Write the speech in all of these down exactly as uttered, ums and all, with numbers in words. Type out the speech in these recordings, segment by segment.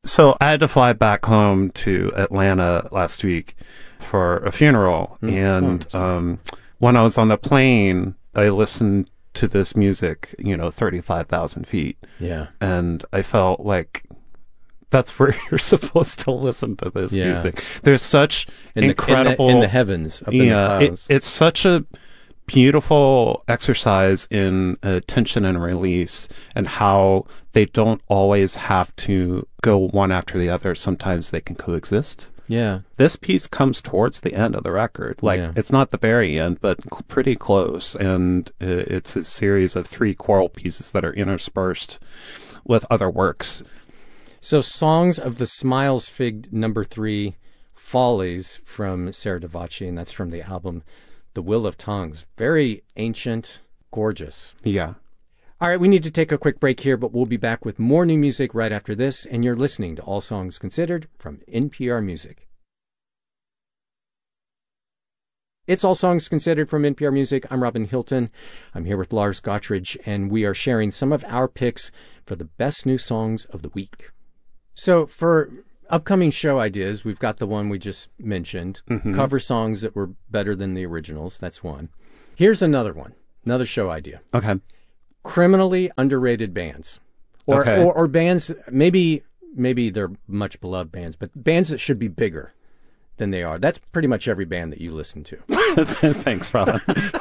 So I had to fly back home to Atlanta last week for a funeral. Mm-hmm. And um, when I was on the plane, I listened to this music, you know, thirty-five thousand feet. Yeah. And I felt like that's where you're supposed to listen to this yeah. music. There's such in incredible... The, in, the, in the heavens, up in yeah, the clouds. It, it's such a beautiful exercise in uh, tension and release, and how they don't always have to go one after the other. Sometimes they can coexist. Yeah. This piece comes towards the end of the record. Like, yeah. it's not the very end, but c- pretty close. And uh, it's a series of three choral pieces that are interspersed with other works. So Songs of the Smiles Fig number three, Follies from Sarah Davachi, and that's from the album The Will of Tongues. Very ancient, gorgeous. Yeah. All right, we need to take a quick break here, but we'll be back with more new music right after this, and you're listening to All Songs Considered from N P R Music. It's All Songs Considered from N P R Music. I'm Robin Hilton. I'm here with Lars Gottridge, and we are sharing some of our picks for the best new songs of the week. So for upcoming show ideas, we've got the one we just mentioned, mm-hmm. cover songs that were better than the originals. That's one. Here's another one, another show idea. Okay. Criminally underrated bands, or, okay. or or bands. Maybe maybe they're much beloved bands, but bands that should be bigger than they are. That's pretty much every band that you listen to. Thanks, Robin.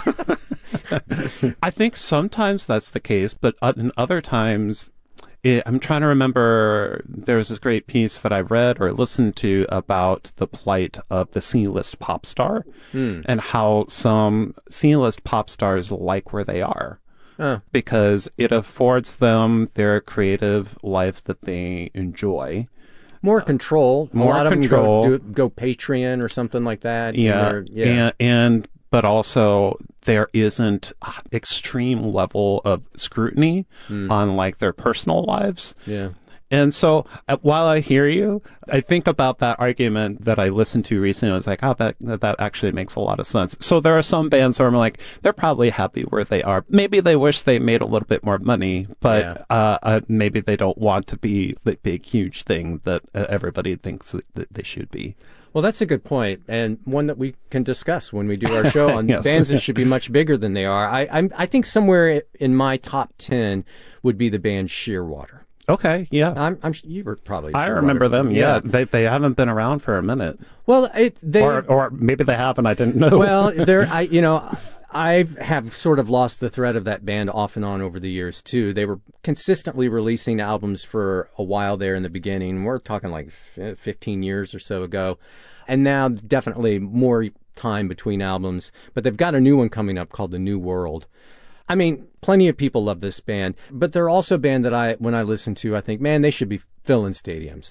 I think sometimes that's the case, but in other times, it, I'm trying to remember. There was this great piece that I read or listened to about the plight of the C-list pop star, mm. and how some C-list pop stars like where they are. Uh. Because it affords them their creative life that they enjoy. More control. Uh, more a lot control. Of them go, do, go Patreon or something like that. Yeah. And yeah. And, and, but also there isn't extreme level of scrutiny mm. on like their personal lives. Yeah. And so uh, while I hear you, I think about that argument that I listened to recently. I was like, oh, that that actually makes a lot of sense. So there are some bands where I'm like, they're probably happy where they are. Maybe they wish they made a little bit more money, but yeah. uh, uh, maybe they don't want to be the big, huge thing that uh, everybody thinks that they should be. Well, that's a good point, and one that we can discuss when we do our show on yes. bands that should be much bigger than they are. I I'm, I think somewhere in my top ten would be the band Shearwater. Okay, yeah. I'm, I'm, you were probably. I remember them. Yeah, yeah. they they haven't been around for a minute. Well, it, they or or maybe they have and I didn't know. Well, they're I you know I have sort of lost the thread of that band off and on over the years too. They were consistently releasing albums for a while there in the beginning. We're talking like fifteen years or so ago, and now definitely more time between albums. But they've got a new one coming up called The New World. I mean, plenty of people love this band, but they're also a band that I, when I listen to, I think, man, they should be filling stadiums.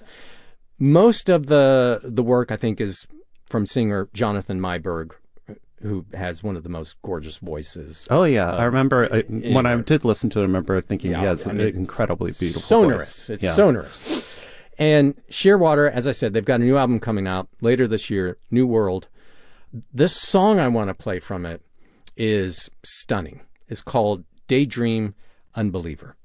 Most of the the work, I think, is from singer Jonathan Myberg, who has one of the most gorgeous voices. Oh, yeah. Uh, I remember uh, in, when I did listen to it, I remember thinking yeah, he has I an mean, incredibly beautiful sonorous. voice. It's yeah. sonorous. And Shearwater, as I said, they've got a new album coming out later this year, New World. This song I want to play from it is stunning. It's called Daydream Unbeliever.